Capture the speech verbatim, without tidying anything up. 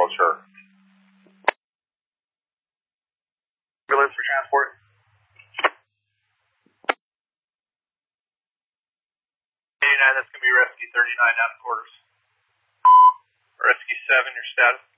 closer. Ambulance for transport. eighty-nine, that's going to be Rescue thirty-nine down at quarters. Rescue seven, your status.